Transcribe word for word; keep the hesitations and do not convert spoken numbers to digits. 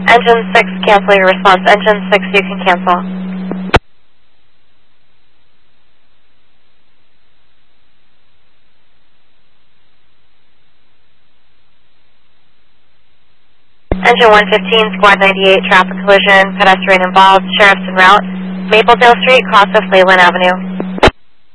Engine six, cancel your response. Engine six, you can cancel. Engine one fifteen, Squad ninety-eight, traffic collision, pedestrian involved, sheriff's en route, Mapledale Street, cross of Leyland Avenue.